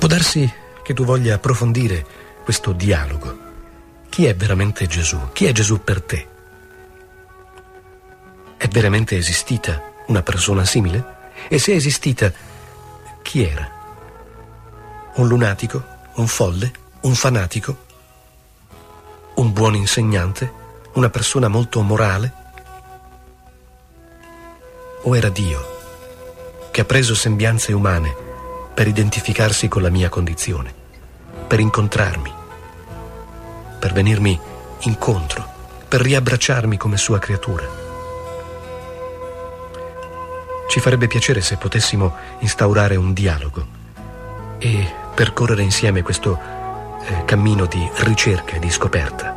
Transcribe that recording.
Può darsi che tu voglia approfondire questo dialogo. Chi è veramente Gesù? Chi è Gesù per te? È veramente esistita una persona simile? E se è esistita, chi era? Un lunatico? Un folle? Un fanatico? Un buon insegnante? Una persona molto morale? O era Dio, che ha preso sembianze umane per identificarsi con la mia condizione, per incontrarmi, per venirmi incontro, per riabbracciarmi come sua creatura? Ci farebbe piacere se potessimo instaurare un dialogo e percorrere insieme questo cammino di ricerca e di scoperta.